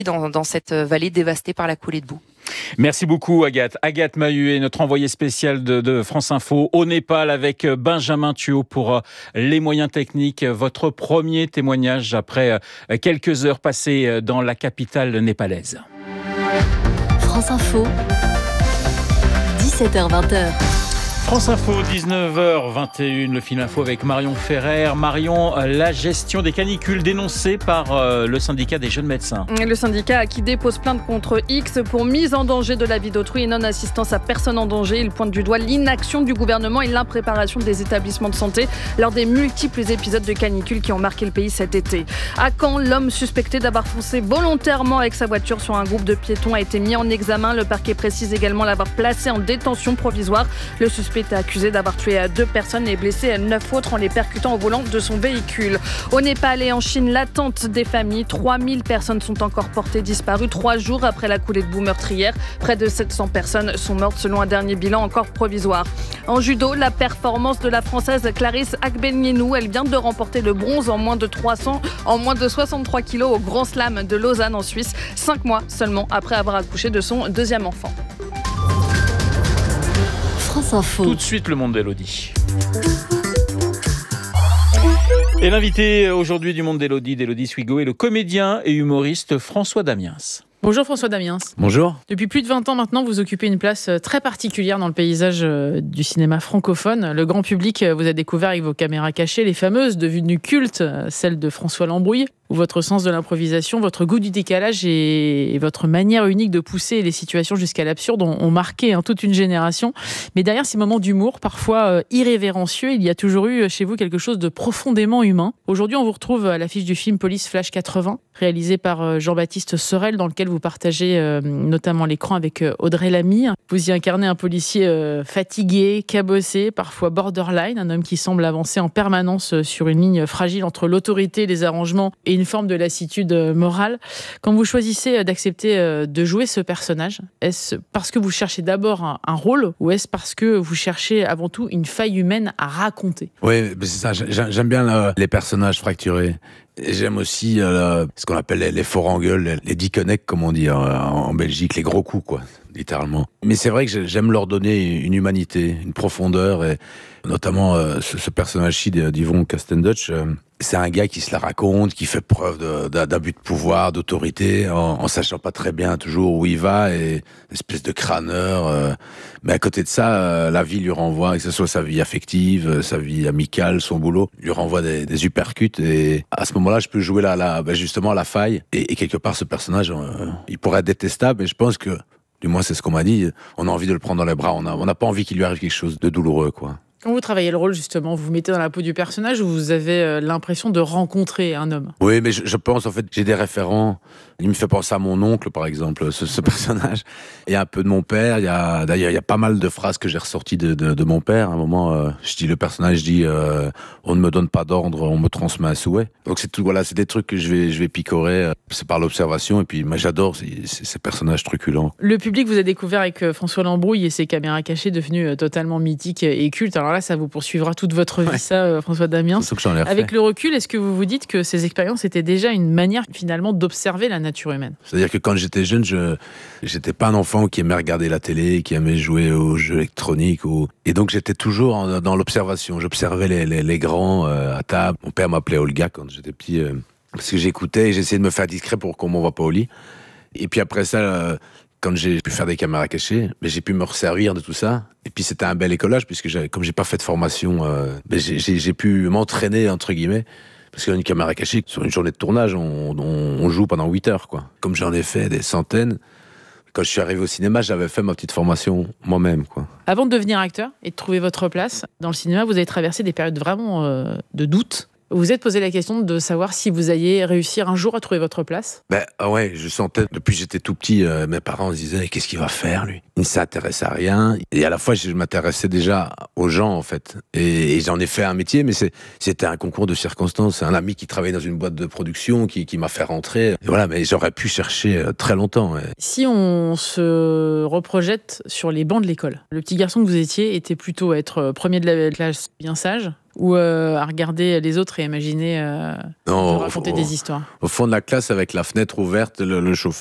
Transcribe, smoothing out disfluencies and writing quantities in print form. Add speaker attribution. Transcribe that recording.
Speaker 1: dans cette vallée dévastée par la coulée de boue.
Speaker 2: Merci beaucoup Agathe. Agathe Mahuet, notre envoyée spéciale de France Info au Népal avec Benjamin Thuot pour les moyens techniques. Votre premier témoignage après quelques heures passées dans la capitale népalaise.
Speaker 3: France Info, 17h-20h.
Speaker 2: France Info, 19h21, le fil info avec Marion Ferrer. Marion, la gestion des canicules dénoncée par le syndicat des jeunes médecins.
Speaker 4: Le syndicat qui dépose plainte contre X pour mise en danger de la vie d'autrui et non-assistance à personne en danger. Il pointe du doigt l'inaction du gouvernement et l'impréparation des établissements de santé lors des multiples épisodes de canicule qui ont marqué le pays cet été. À Caen, l'homme suspecté d'avoir foncé volontairement avec sa voiture sur un groupe de piétons a été mis en examen. Le parquet précise également l'avoir placé en détention provisoire. Le suspect est accusé d'avoir tué 2 personnes et blessé 9 autres en les percutant au volant de son véhicule. Au Népal et en Chine, l'attente des familles. 3000 personnes sont encore portées disparues 3 jours après la coulée de boue meurtrière. Près de 700 personnes sont mortes selon un dernier bilan encore provisoire. En judo, la performance de la Française Clarisse Agbenienou. Elle vient de remporter le bronze en moins de 63 kilos au Grand Slam de Lausanne en Suisse, 5 mois seulement après avoir accouché de son 2e enfant.
Speaker 3: France Info.
Speaker 2: Tout de suite, le monde d'Élodie. Et l'invité aujourd'hui du monde d'Élodie Swigo est le comédien et humoriste François Damiens.
Speaker 5: Bonjour François Damiens.
Speaker 6: Bonjour.
Speaker 5: Depuis plus de 20 ans maintenant, vous occupez une place très particulière dans le paysage du cinéma francophone. Le grand public vous a découvert avec vos caméras cachées, les fameuses devenues cultes, celles de François Lambrouille, où votre sens de l'improvisation, votre goût du décalage et votre manière unique de pousser les situations jusqu'à l'absurde ont marqué toute une génération. Mais derrière ces moments d'humour, parfois irrévérencieux, il y a toujours eu chez vous quelque chose de profondément humain. Aujourd'hui, on vous retrouve à l'affiche du film Police Flash 80, réalisé par Jean-Baptiste Sorel, dans lequel vous partagez notamment l'écran avec Audrey Lamy. Vous y incarnez un policier fatigué, cabossé, parfois borderline, un homme qui semble avancer en permanence sur une ligne fragile entre l'autorité, les arrangements et une forme de lassitude morale. Quand vous choisissez d'accepter de jouer ce personnage, est-ce parce que vous cherchez d'abord un rôle ou est-ce parce que vous cherchez avant tout une faille humaine à raconter ?
Speaker 6: Oui, c'est ça. J'aime bien les personnages fracturés. Et j'aime aussi ce qu'on appelle les forts en gueule, les disconnects, comme on dit en Belgique, les gros coups, quoi, littéralement. Mais c'est vrai que j'aime leur donner une humanité, une profondeur, et notamment ce personnage-ci d'Yvon Castendutch. C'est un gars qui se la raconte, qui fait preuve d'abus de pouvoir, d'autorité, en sachant pas très bien toujours où il va, et une espèce de crâneur. Mais à côté de ça, la vie lui renvoie, que ce soit sa vie affective, sa vie amicale, son boulot, lui renvoie des uppercuts. Et à ce moment-là, je peux jouer justement la faille. Et quelque part, ce personnage, il pourrait être détestable, mais je pense que, du moins c'est ce qu'on m'a dit, on a envie de le prendre dans les bras. On n'a pas envie qu'il lui arrive quelque chose de douloureux, quoi.
Speaker 5: Quand vous travaillez le rôle, justement, vous vous mettez dans la peau du personnage ou vous avez l'impression de rencontrer un homme ?
Speaker 6: Oui, mais je pense, en fait, j'ai des référents. Il me fait penser à mon oncle, par exemple, ce personnage. Il y a un peu de mon père. D'ailleurs, il y a pas mal de phrases que j'ai ressorties de mon père. À un moment, le personnage dit on ne me donne pas d'ordre, on me transmet un souhait. Donc c'est tout, voilà, c'est des trucs que je vais picorer. C'est par l'observation. Et puis, moi, j'adore ces personnages truculents.
Speaker 5: Le public vous a découvert avec François Lambrouille et ses caméras cachées devenues totalement mythiques et cultes. Alors là, ça vous poursuivra toute votre vie, ça, François Damiens.
Speaker 6: C'est que j'en ai refait.
Speaker 5: Avec le recul, est-ce que vous vous dites que ces expériences étaient déjà une manière, finalement, d'observer la nature humaine ?
Speaker 6: C'est-à-dire que quand j'étais jeune, j'étais pas un enfant qui aimait regarder la télé, qui aimait jouer aux jeux électroniques. Et donc, j'étais toujours dans l'observation. J'observais les grands à table. Mon père m'appelait Olga quand j'étais petit, parce que j'écoutais et j'essayais de me faire discret pour qu'on m'envoie pas au lit. Et puis après ça... quand j'ai pu faire des caméras cachées, j'ai pu me resservir de tout ça. Et puis c'était un bel écolage, puisque comme j'ai pas fait de formation, j'ai pu m'entraîner, entre guillemets. Parce qu'une caméra cachée, sur une journée de tournage, on joue pendant 8 heures, quoi. Comme j'en ai fait des centaines, quand je suis arrivé au cinéma, j'avais fait ma petite formation moi-même, quoi.
Speaker 5: Avant de devenir acteur et de trouver votre place dans le cinéma, vous avez traversé des périodes vraiment de doute. Vous vous êtes posé la question de savoir si vous alliez réussir un jour à trouver votre place ?
Speaker 6: Ouais, je sentais, depuis que j'étais tout petit, mes parents se disaient, qu'est-ce qu'il va faire, lui ? Il ne s'intéressait à rien. Et à la fois, je m'intéressais déjà aux gens, en fait. Et j'en ai fait un métier, mais c'était un concours de circonstances. C'est un ami qui travaillait dans une boîte de production qui m'a fait rentrer. Et voilà, mais j'aurais pu chercher très longtemps. Ouais.
Speaker 5: Si on se reprojette sur les bancs de l'école, le petit garçon que vous étiez était plutôt être premier de la classe bien sage, ou à regarder les autres et imaginer de raconter des histoires?
Speaker 6: Au fond de la classe, avec la fenêtre ouverte, le chauffeur